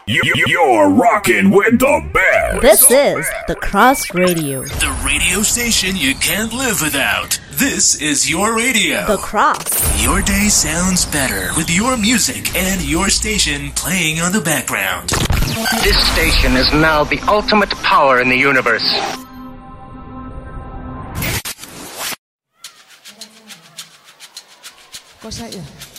You're rocking with the best. This is The Cross Radio. The radio station you can't live without. This is your radio. The Cross. Your day sounds better with your music and your station playing on the background. This station is now the ultimate power in the universe. Kok saya?